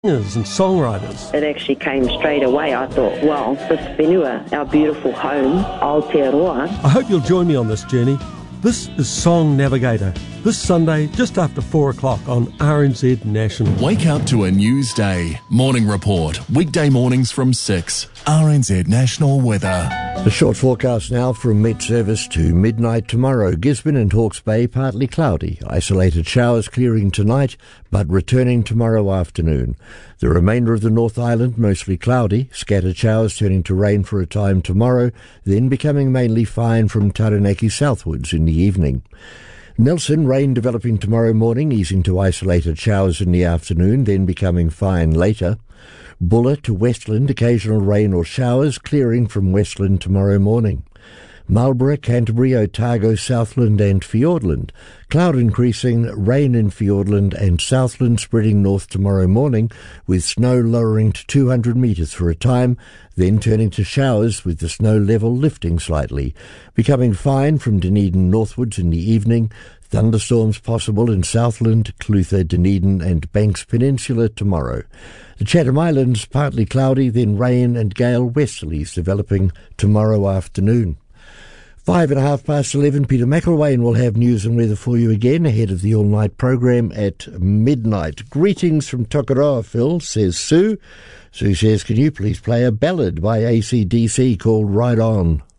singers and songwriters. It actually came straight away. I thought, well, this whenua, our beautiful home, Aotearoa. I hope you'll join me on this journey. This is Song Navigator, this Sunday just after 4 o'clock on RNZ National. Wake up to a news day. Morning report, weekday mornings from 6. RNZ National Weather. A short forecast now from Met Service to midnight tomorrow. Gisborne and Hawke's Bay partly cloudy. Isolated showers clearing tonight, but returning tomorrow afternoon. The remainder of the North Island mostly cloudy. Scattered showers turning to rain for a time tomorrow, then becoming mainly fine from Taranaki southwards in the evening. Nelson, rain developing tomorrow morning, easing to isolated showers in the afternoon, then becoming fine later. Buller to Westland, occasional rain or showers, clearing from Westland tomorrow morning. Marlborough, Canterbury, Otago, Southland and Fiordland. Cloud increasing, rain in Fiordland and Southland spreading north tomorrow morning, with snow lowering to 200 metres for a time, then turning to showers with the snow level lifting slightly. Becoming fine from Dunedin northwards in the evening. Thunderstorms possible in Southland, Clutha, Dunedin and Banks Peninsula tomorrow. The Chatham Islands partly cloudy, then rain and gale westerlies developing tomorrow afternoon. 11:05, Peter McElwain will have news and weather for you again ahead of the all-night program at midnight. Greetings from Tokoroa, Phil, says Sue. Sue says, can you please play a ballad by AC/DC called Ride On?